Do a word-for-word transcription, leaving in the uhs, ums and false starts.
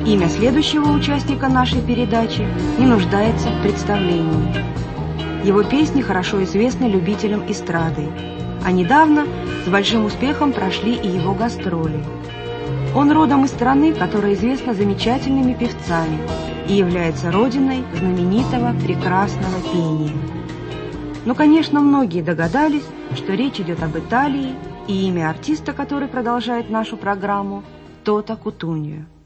Имя следующего участника нашей передачи не нуждается в представлении. Его песни хорошо известны любителям эстрады, а недавно с большим успехом прошли и его гастроли. Он родом из страны, которая известна замечательными певцами и является родиной знаменитого прекрасного пения. Но, конечно, многие догадались, что речь идет об Италии, и имя артиста, который продолжает нашу программу, Тото Кутуньо.